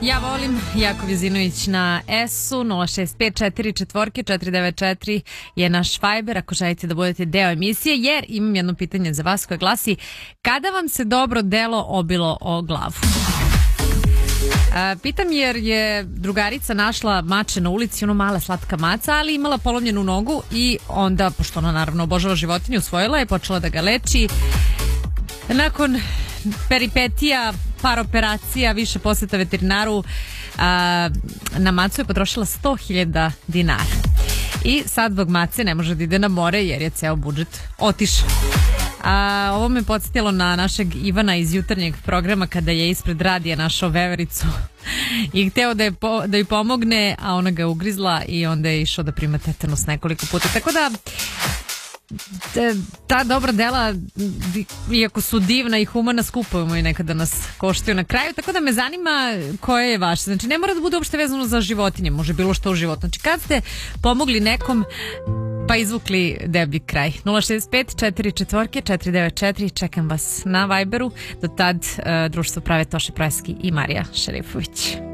Ja volim Jakov Jezinović na S-u 065449494 je naš Viber ako želite da budete deo emisije, jer imam jedno pitanje za vas koje glasi: kada vam se dobro delo obilo o glavu? Pitam jer je drugarica našla mače na ulici, ono mala slatka maca, ali imala polomljenu nogu i onda, pošto ona naravno obožava životinju, usvojila je, počela da ga leči. Nakon peripetija, par operacija, više poseta veterinaru, na macu je potrošila 100.000 dinara. I sad zbog mace ne može da ide na more jer je ceo budžet otišao. Ovo me podsjetilo na našeg Ivana iz jutarnjeg programa kada je ispred radija našao vevericu i hteo da joj pomogne, a ona ga ugrizla i onda je išao da prima tetanus nekoliko puta. Tako da ta dobra dela, iako su divna i humana, skupujemo i nekada nas koštaju na kraju, tako da me zanima koje je vaše. Znači ne mora da bude uopšte vezano za životinje, može bilo što u životu. Znači kad ste pomogli nekom pa izvukli deblji kraj. 065449494, čekam vas na Viberu. Do tad društvo prave Toše Preski i Marija Šerifović.